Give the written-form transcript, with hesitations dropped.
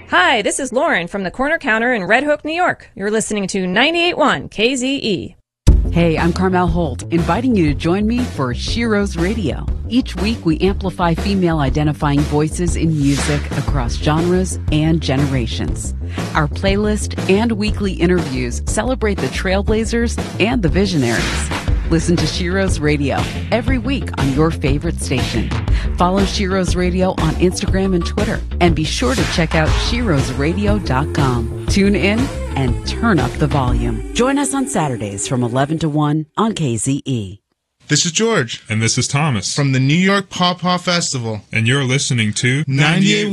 Hi, this is Lauren from the Corner Counter in Red Hook, New York. You're listening to 98.1 KZE. Hey, I'm Carmel Holt, inviting you to join me for Shiro's Radio. Each week, we amplify female-identifying voices in music across genres and generations. Our playlist and weekly interviews celebrate the trailblazers and the visionaries. Listen to Shiro's Radio every week on your favorite station. Follow Shiro's Radio on Instagram and Twitter. And be sure to check out shirosradio.com. Tune in and turn up the volume. Join us on Saturdays from 11 to 1 on KZE. This is George. And this is Thomas. From the New York Paw Paw Festival. And you're listening to 98